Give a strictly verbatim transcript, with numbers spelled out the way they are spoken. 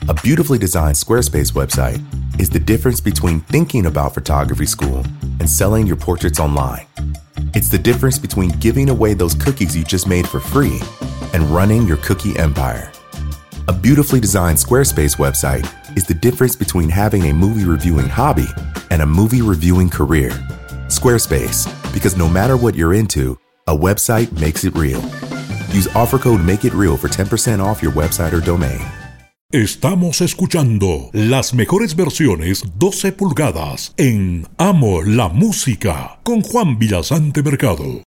A beautifully designed Squarespace website is the difference between thinking about photography school and selling your portraits online. It's the difference between giving away those cookies you just made for free and running your cookie empire. A beautifully designed Squarespace website is the difference between having a movie reviewing hobby and a movie reviewing career. Squarespace, because no matter what you're into, a website makes it real. Use offer code MAKEITREAL for ten percent off your website or domain. Estamos escuchando las mejores versiones doce pulgadas en Amo la Música con Juan Villasante Mercado.